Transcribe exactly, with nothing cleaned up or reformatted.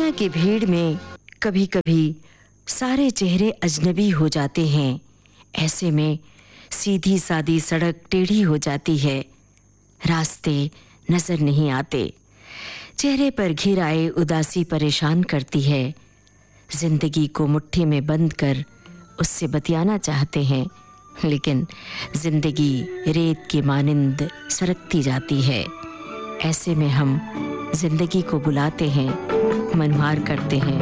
दुनिया की भीड़ में कभी-कभी सारे चेहरे अजनबी हो जाते हैं। ऐसे में सीधी सादी सड़क टेढ़ी हो जाती है, रास्ते नजर नहीं आते, चेहरे पर घिर आए उदासी परेशान करती है। जिंदगी को मुट्ठी में बंद कर उससे बतियाना चाहते हैं, लेकिन जिंदगी रेत की मानिंद सरकती जाती है। ऐसे में हम जिंदगी को बुलाते हैं, मनहार करते हैं,